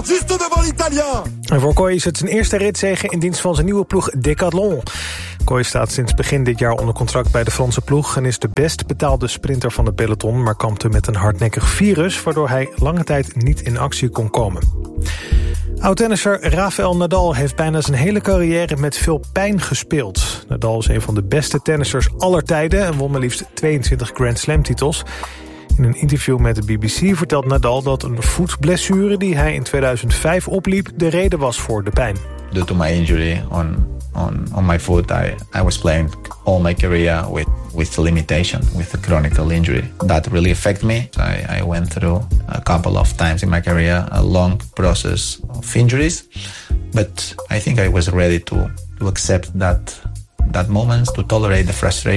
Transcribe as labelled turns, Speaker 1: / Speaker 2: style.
Speaker 1: devant, juste devant l'Italien.
Speaker 2: En voor Kooi is het zijn eerste ritzege in dienst van zijn nieuwe ploeg Decathlon. Kooi staat sinds begin dit jaar onder contract bij de Franse ploeg en is de best betaalde sprinter van het peloton, maar kampte met een hardnekkig virus, waardoor hij lange tijd niet in actie kon komen. Oud-tennisser Rafael Nadal heeft bijna zijn hele carrière met veel pijn gespeeld. Nadal is een van de beste tennissers aller tijden en won maar liefst 22 Grand Slam titels. In een interview met de BBC vertelt Nadal dat een voetblessure die hij in 2005 opliep de reden was voor de pijn.
Speaker 3: Due to my injury on my foot, I was playing all my career with limitation, with a chronic injury. That really affected me. I went through a couple of times in my career a long process of injuries, but I think I was ready to accept that moment, to tolerate the frustration.